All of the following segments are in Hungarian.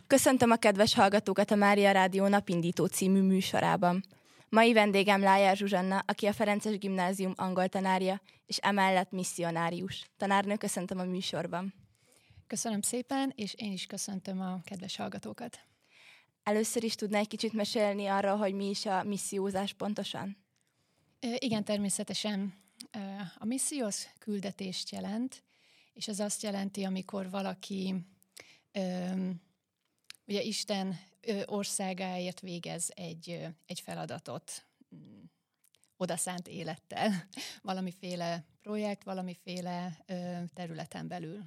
Köszöntöm a kedves hallgatókat a Mária Rádió Napindító című műsorában. Mai vendégem Lájár Zsuzsanna, aki a Ferences Gimnázium angol tanárja, és emellett misszionárius. Tanárnő, köszöntöm a műsorban. Köszönöm szépen, és én is köszöntöm a kedves hallgatókat. Először is tudná egy kicsit mesélni arról, hogy mi is a missziózás pontosan? Igen, természetesen. A misszió az küldetést jelent, és ez azt jelenti, amikor valaki ugye Isten országáért végez egy feladatot odaszánt élettel, valamiféle projekt, valamiféle területen belül.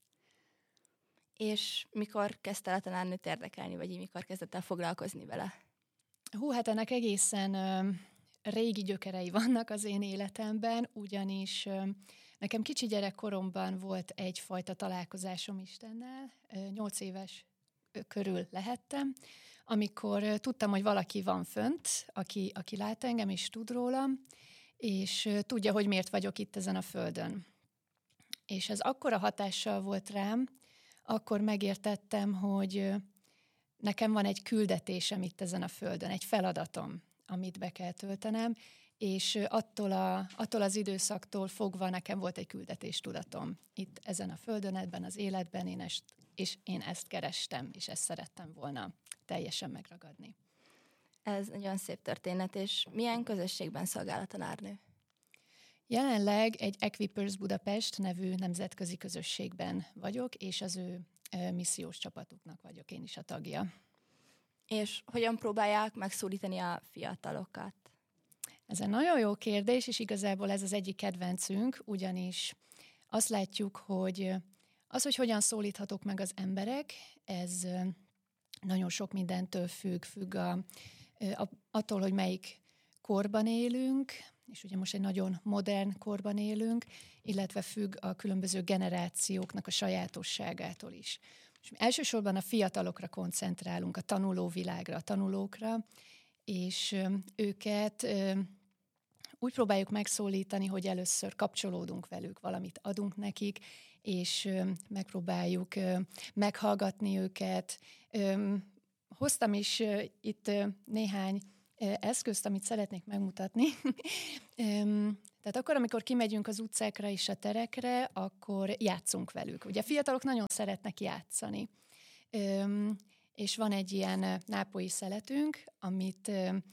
És mikor kezdte el a tanárnőt érdekelni, vagy mikor kezdett el foglalkozni vele? Hát ennek egészen régi gyökerei vannak az én életemben, ugyanis nekem kicsi gyerekkoromban volt egyfajta találkozásom Istennel, 8 éves körül lehettem, amikor tudtam, hogy valaki van fönt, aki lát engem és tud rólam, és tudja, hogy miért vagyok itt ezen a földön. És ez akkora hatással volt rám, akkor megértettem, hogy nekem van egy küldetésem itt ezen a földön, egy feladatom, amit be kell töltenem, és attól az időszaktól fogva nekem volt egy küldetéstudatom itt ezen a földön, ebben az életben, én ezt kerestem, és ezt szerettem volna teljesen megragadni. Ez nagyon szép történet, és milyen közösségben szolgál a tanárnő? Jelenleg egy Equippers Budapest nevű nemzetközi közösségben vagyok, és az ő missziós csapatuknak vagyok én is a tagja. És hogyan próbálják megszólítani a fiatalokat? Ez egy nagyon jó kérdés, és igazából ez az egyik kedvencünk, ugyanis azt látjuk, hogy hogyan szólíthatók meg az emberek, ez nagyon sok mindentől függ attól, hogy melyik korban élünk, és ugye most egy nagyon modern korban élünk, illetve függ a különböző generációknak a sajátosságától is. És mi elsősorban a fiatalokra koncentrálunk, a tanulóvilágra, a tanulókra, és őket úgy próbáljuk megszólítani, hogy először kapcsolódunk velük, valamit adunk nekik, és megpróbáljuk meghallgatni őket. Hoztam is itt néhány eszközt, amit szeretnék megmutatni. Tehát akkor, amikor kimegyünk az utcákra és a terekre, akkor játszunk velük. Ugye a fiatalok nagyon szeretnek játszani. És van egy ilyen nápolyi szeletünk, amit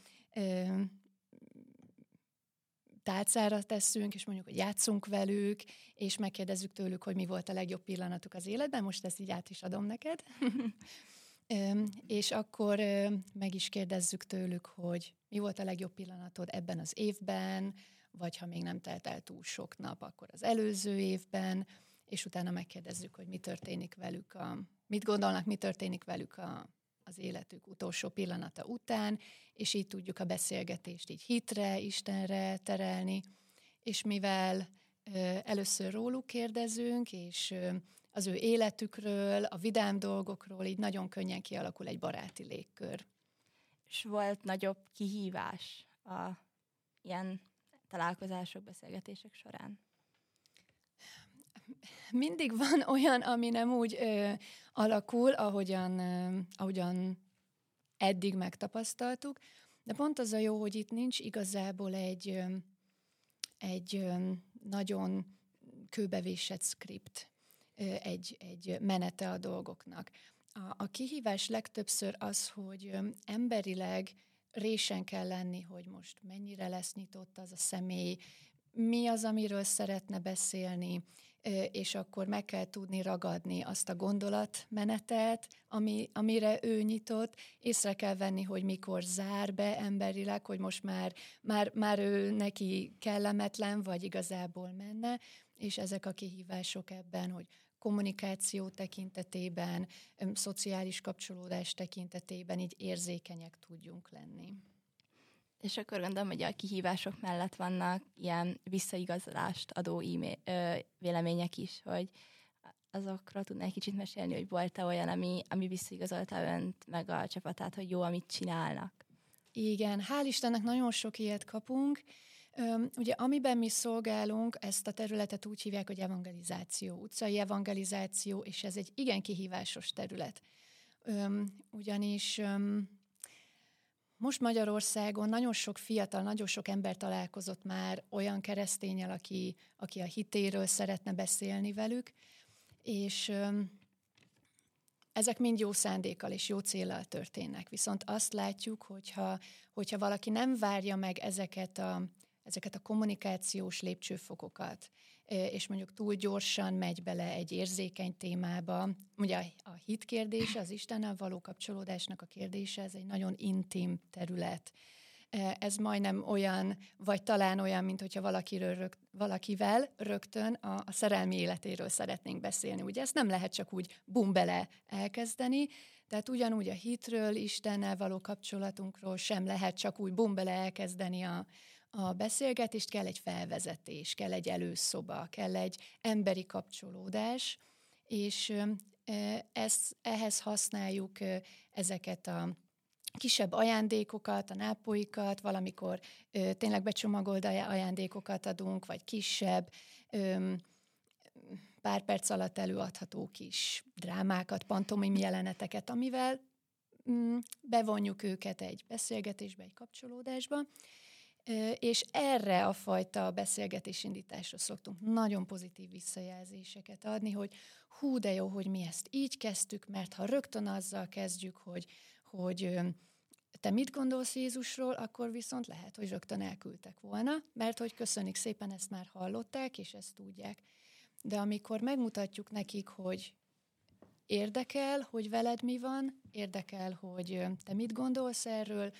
tálcára tesszünk, és mondjuk, hogy játszunk velük, és megkérdezzük tőlük, hogy mi volt a legjobb pillanatuk az életben. Most ezt így át is adom neked. És akkor meg is kérdezzük tőlük, hogy mi volt a legjobb pillanatod ebben az évben, vagy ha még nem telt el túl sok nap, akkor az előző évben, és utána megkérdezzük, hogy mi történik velük, mit gondolnak, mi történik velük az életük utolsó pillanata után, és így tudjuk a beszélgetést így hitre, Istenre terelni, és mivel először róluk kérdezünk, és az ő életükről, a vidám dolgokról, így nagyon könnyen kialakul egy baráti légkör. És volt nagyobb kihívás a ilyen találkozások, beszélgetések során? Mindig van olyan, ami nem úgy alakul, ahogyan eddig megtapasztaltuk, de pont az a jó, hogy itt nincs igazából egy nagyon kőbevésett szkript, egy menete a dolgoknak. A kihívás legtöbbször az, hogy emberileg résen kell lenni, hogy most mennyire lesz nyitott az a személy, mi az, amiről szeretne beszélni, és akkor meg kell tudni ragadni azt a gondolatmenetet, amire ő nyitott, észre kell venni, hogy mikor zár be emberileg, hogy most már ő neki kellemetlen, vagy igazából menne, és ezek a kihívások ebben, hogy kommunikáció tekintetében, szociális kapcsolódás tekintetében így érzékenyek tudjunk lenni. És akkor gondolom, hogy a kihívások mellett vannak ilyen visszaigazolást adó vélemények is, hogy azokról tudnál egy kicsit mesélni, hogy volt-e olyan, ami visszaigazolta önt, meg a csapatát, hogy jó, amit csinálnak? Igen, hál' Istennek nagyon sok ilyet kapunk. Ugye amiben mi szolgálunk, ezt a területet úgy hívják, hogy evangelizáció, utcai evangelizáció, és ez egy igen kihívásos terület. Ugyanis most Magyarországon nagyon sok fiatal, nagyon sok ember találkozott már olyan kereszténnyel, aki a hitéről szeretne beszélni velük, és ezek mind jó szándékkal és jó céllal történnek. Viszont azt látjuk, hogyha valaki nem várja meg ezeket a kommunikációs lépcsőfokokat, és mondjuk túl gyorsan megy bele egy érzékeny témába. Ugye a hit kérdése, az Istennel való kapcsolódásnak a kérdése, ez egy nagyon intim terület. Ez majdnem olyan, vagy talán olyan, mint hogyha valakivel rögtön a szerelmi életéről szeretnénk beszélni. Ugye ezt nem lehet csak úgy bum bele elkezdeni, tehát ugyanúgy a hitről, Istennel való kapcsolatunkról sem lehet csak úgy bum bele elkezdeni a beszélgetést, kell egy felvezetés, kell egy előszoba, kell egy emberi kapcsolódás, és ehhez használjuk ezeket a kisebb ajándékokat, a nápoikat, valamikor tényleg becsomagolt ajándékokat adunk, vagy kisebb, pár perc alatt előadható kis drámákat, pantomim jeleneteket, amivel bevonjuk őket egy beszélgetésbe, egy kapcsolódásba, és erre a fajta beszélgetésindításra szoktunk nagyon pozitív visszajelzéseket adni, hogy hú, de jó, hogy mi ezt így kezdtük, mert ha rögtön azzal kezdjük, hogy te mit gondolsz Jézusról, akkor viszont lehet, hogy rögtön elküldtek volna, mert hogy köszönik szépen, ezt már hallották, és ezt tudják. De amikor megmutatjuk nekik, hogy érdekel, hogy veled mi van, érdekel, hogy te mit gondolsz erről,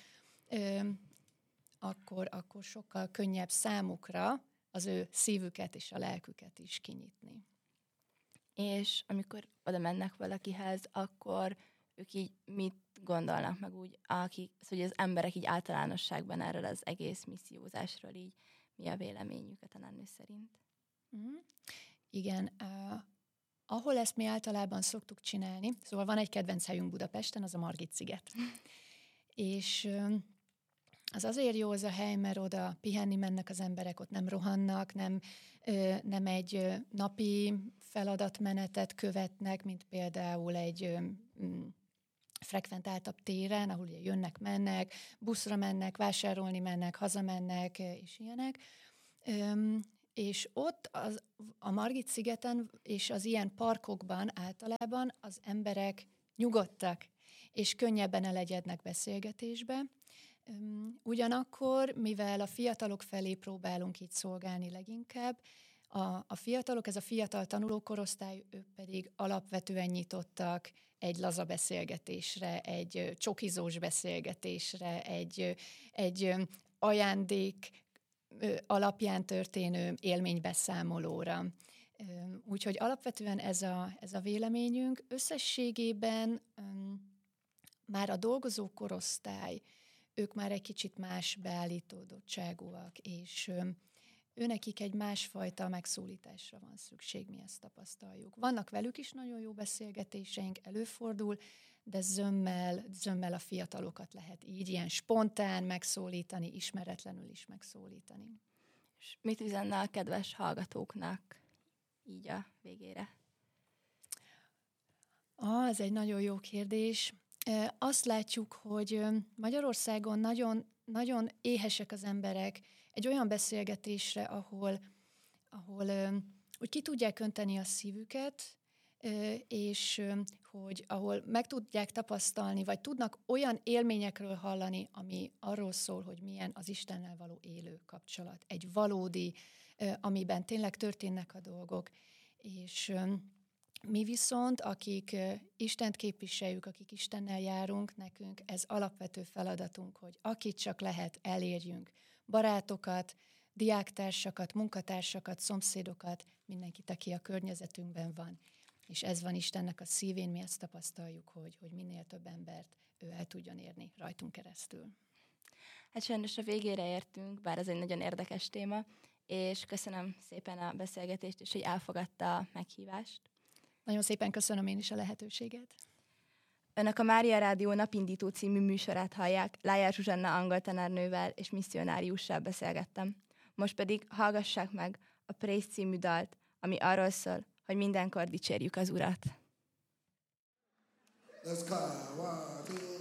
akkor sokkal könnyebb számukra az ő szívüket és a lelküket is kinyitni. És amikor oda mennek valakihez, akkor ők így mit gondolnak meg úgy, hogy az emberek így általánosságban erről az egész missziózásról így mi a véleményük a tanárnő szerint? Igen, ahol ezt mi általában szoktuk csinálni, szóval van egy kedvenc helyünk Budapesten, az a Margit-sziget. És az azért jó az a hely, mert oda pihenni mennek az emberek, ott nem rohannak, nem egy napi feladatmenetet követnek, mint például egy frekventáltabb téren, ahol ugye jönnek, mennek, buszra mennek, vásárolni mennek, hazamennek, és ilyenek. És ott a Margit-szigeten és az ilyen parkokban általában az emberek nyugodtak, és könnyebben elegyednek beszélgetésbe. Ugyanakkor, mivel a fiatalok felé próbálunk így szolgálni leginkább, a fiatalok, ez a fiatal tanulókorosztály, ők pedig alapvetően nyitottak egy laza beszélgetésre, egy csokizós beszélgetésre, egy ajándék alapján történő élménybeszámolóra. Úgyhogy alapvetően ez a véleményünk. Összességében már a dolgozó korosztály, ők már egy kicsit más beállítódottságúak, és őnekik egy másfajta megszólításra van szükség, mi ezt tapasztaljuk. Vannak velük is nagyon jó beszélgetéseink, előfordul, de zömmel a fiatalokat lehet így ilyen spontán megszólítani, ismeretlenül is megszólítani. És mit üzenne a kedves hallgatóknak így a végére? Ez egy nagyon jó kérdés. Azt látjuk, hogy Magyarországon nagyon, nagyon éhesek az emberek egy olyan beszélgetésre, ahol úgy ki tudják önteni a szívüket, és hogy ahol meg tudják tapasztalni, vagy tudnak olyan élményekről hallani, ami arról szól, hogy milyen az Istennel való élő kapcsolat. Egy valódi, amiben tényleg történnek a dolgok. És mi viszont, akik Istent képviseljük, akik Istennel járunk, nekünk ez alapvető feladatunk, hogy akit csak lehet, elérjünk. Barátokat, diáktársakat, munkatársakat, szomszédokat, mindenkit, aki a környezetünkben van. És ez van Istennek a szívén, mi ezt tapasztaljuk, hogy minél több embert ő el tudjon érni rajtunk keresztül. Hát sajnos a végére értünk, bár ez egy nagyon érdekes téma, és köszönöm szépen a beszélgetést, és hogy elfogadta a meghívást. Nagyon szépen köszönöm én is a lehetőséget. Önök a Mária Rádió Napindító című műsorát hallják, Lájár Zsuzsanna angol tanárnővel és misszionáriussal beszélgettem. Most pedig hallgassák meg a Praise című dalt, ami arról szól, hogy mindenkor dicsérjük az Urat. Let's go. 1, 2.